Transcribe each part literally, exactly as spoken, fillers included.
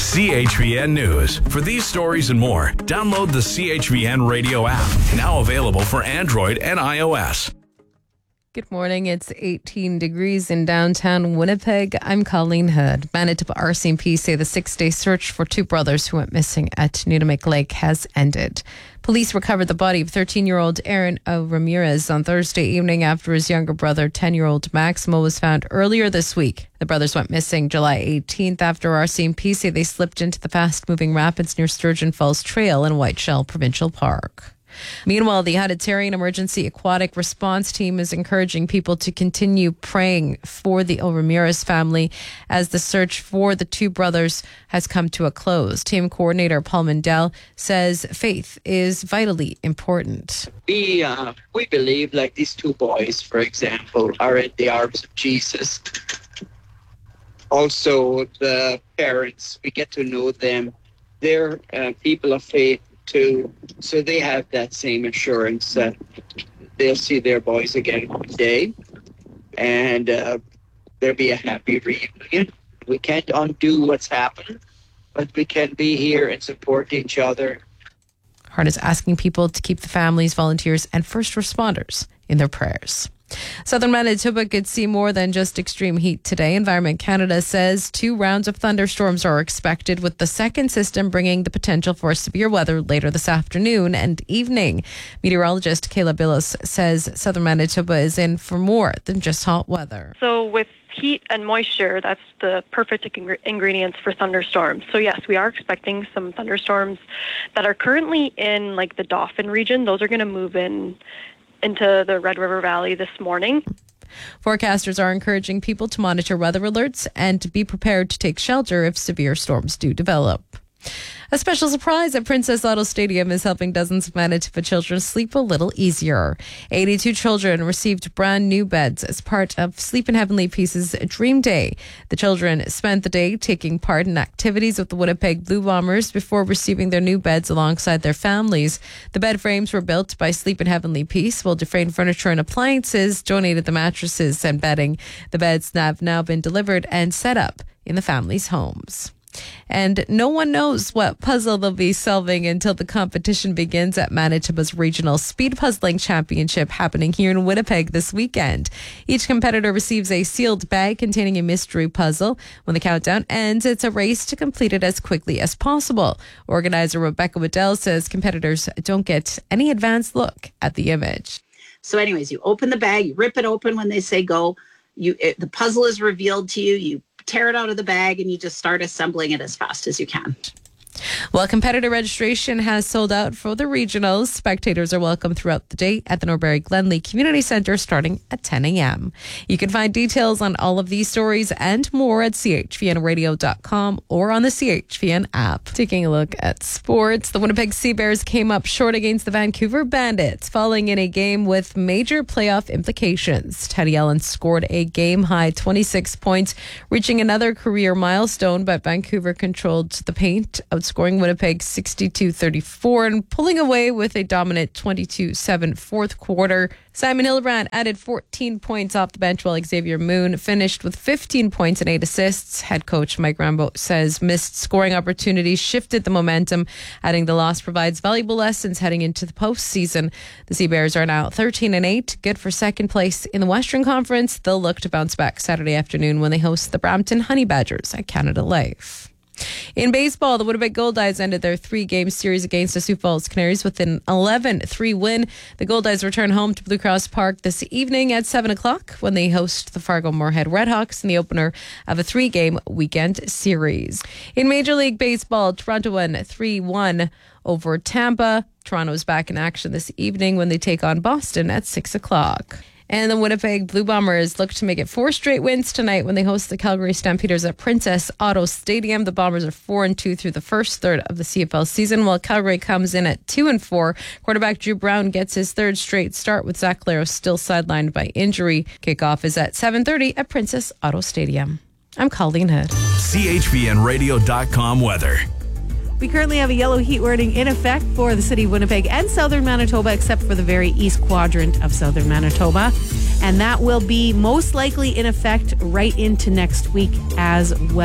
C H V N News. For these stories and more, download the C H V N radio app, now available for Android and iOS. Good morning. It's eighteen degrees in downtown Winnipeg. I'm Colleen Hood. Manitoba R C M P say the six-day search for two brothers who went missing at Nunavik Lake has ended. Police recovered the body of thirteen-year-old Aaron O. Ramirez on Thursday evening after his younger brother, ten-year-old Maximo, was found earlier this week. The brothers went missing July eighteenth after R C M P say they slipped into the fast-moving rapids near Sturgeon Falls Trail in Whiteshell Provincial Park. Meanwhile, the Humanitarian Emergency Aquatic Response Team is encouraging people to continue praying for the O. Ramirez family as the search for the two brothers has come to a close. Team coordinator Paul Mendel says faith is vitally important. We uh, we believe, like these two boys, for example, are in the arms of Jesus. Also, the parents, we get to know them. They're uh, people of faith too, so they have that same assurance that they'll see their boys again one day, and uh, there'll be a happy reunion. We can't undo what's happened, but we can be here and support each other. Heart is asking people to keep the families, volunteers, and first responders in their prayers. Southern Manitoba could see more than just extreme heat today. Environment Canada says two rounds of thunderstorms are expected, with the second system bringing the potential for severe weather later this afternoon and evening. Meteorologist Kayla Billis says Southern Manitoba is in for more than just hot weather. So with heat and moisture, that's the perfect ing- ingredients for thunderstorms. So yes, we are expecting some thunderstorms that are currently in like the Dauphin region. Those are going to move in into the Red River Valley this morning. Forecasters are encouraging people to monitor weather alerts and to be prepared to take shelter if severe storms do develop. A special surprise at Princess Auto Stadium is helping dozens of Manitoba children sleep a little easier. eighty-two children received brand new beds as part of Sleep in Heavenly Peace's Dream Day. The children spent the day taking part in activities with the Winnipeg Blue Bombers before receiving their new beds alongside their families. The bed frames were built by Sleep in Heavenly Peace, while Dufresne Furniture and Appliances donated the mattresses and bedding. The beds have now been delivered and set up in the families' homes. And no one knows what puzzle they'll be solving until the competition begins at Manitoba's Regional Speed Puzzling Championship happening here in Winnipeg this weekend. Each competitor receives a sealed bag containing a mystery puzzle. When the countdown ends, it's a race to complete it as quickly as possible. Organizer Rebecca Waddell says competitors don't get any advanced look at the image. So anyways, you open the bag, you rip it open when they say go. You it, the puzzle is revealed to you. You tear it out of the bag and you just start assembling it as fast as you can. Well, competitor registration has sold out for the regionals. Spectators are welcome throughout the day at the Norbury Glenlee Community Centre starting at ten a.m. You can find details on all of these stories and more at c h v n radio dot com or on the C H V N app. Taking a look at sports, the Winnipeg Sea Bears came up short against the Vancouver Bandits, falling in a game with major playoff implications. Teddy Allen scored a game-high twenty-six points, reaching another career milestone, but Vancouver controlled the paint, outscoring Winnipeg sixty-two thirty-four and pulling away with a dominant twenty-two seven fourth quarter. Simon Hildebrand added fourteen points off the bench, while Xavier Moon finished with fifteen points and eight assists. Head coach Mike Rambo says missed scoring opportunities shifted the momentum, adding the loss provides valuable lessons heading into the postseason. The Sea Bears are now thirteen and eight, good for second place in the Western Conference. They'll look to bounce back Saturday afternoon when they host the Brampton Honey Badgers at Canada Life. In baseball, the Winnipeg Goldeyes ended their three-game series against the Sioux Falls Canaries with an eleven three win. The Goldeyes return home to Blue Cross Park this evening at seven o'clock when they host the Fargo-Moorhead Redhawks in the opener of a three-game weekend series. In Major League Baseball, Toronto won three one over Tampa. Toronto is back in action this evening when they take on Boston at six o'clock. And the Winnipeg Blue Bombers look to make it four straight wins tonight when they host the Calgary Stampeders at Princess Auto Stadium. The Bombers are four and two through the first third of the C F L season, while Calgary comes in at two and four. Quarterback Drew Brown gets his third straight start, with Zach Laro still sidelined by injury. Kickoff is at seven thirty at Princess Auto Stadium. I'm Colleen Hood. C H V N radio dot com weather. We currently have a yellow heat warning in effect for the city of Winnipeg and southern Manitoba, except for the very east quadrant of southern Manitoba. And that will be most likely in effect right into next week as well.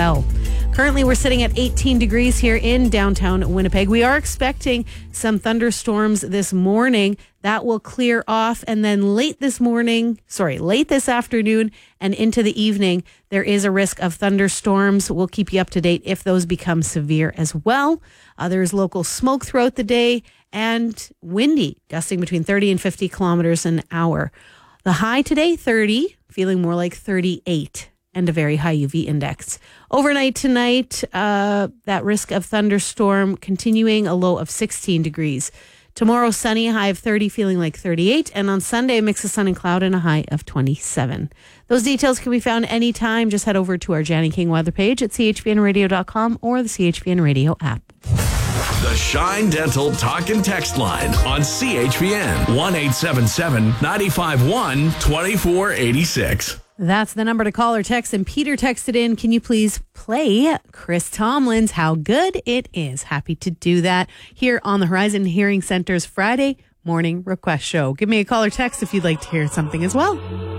Currently, we're sitting at eighteen degrees here in downtown Winnipeg. We are expecting some thunderstorms this morning. That will clear off. And then late this morning, sorry, late this afternoon and into the evening, there is a risk of thunderstorms. We'll keep you up to date if those become severe as well. Uh, there's local smoke throughout the day and windy, gusting between thirty and fifty kilometers an hour. The high today, thirty, feeling more like thirty-eight, and a very high U V index. Overnight tonight, uh, that risk of thunderstorm continuing, a low of sixteen degrees. Tomorrow, sunny, high of thirty, feeling like thirty-eight. And on Sunday, a mix of sun and cloud and a high of twenty-seven. Those details can be found anytime. Just head over to our Janny King weather page at c h v n radio dot com or the C H V N Radio app. The Shine Dental Talk and Text Line on C H V N one eight seven seven, nine five one, two four eight six. That's the number to call or text. And Peter texted in, can you please play Chris Tomlin's How Good It Is? Happy to do that here on the Horizon Hearing Center's Friday morning request show. Give me a call or text if you'd like to hear something as well.